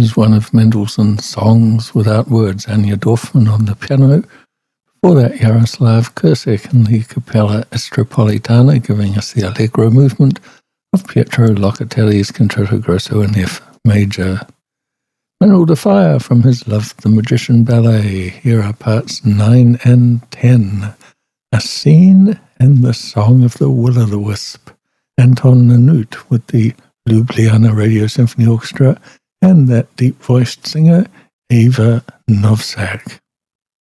is one of Mendelssohn's songs without words, Anya Dorfman on the piano. Before that, Jaroslav Kursik and the Capella Estropolitana giving us the Allegro movement of Pietro Locatelli's Concerto Grosso in F major. Manuel de Falla from his Love the Magician ballet. Here are parts 9 and 10. A Scene and the Song of the Will-o'-the-Wisp. Anton Nanut with the Ljubljana Radio Symphony Orchestra and that deep-voiced singer, Eva Novsak.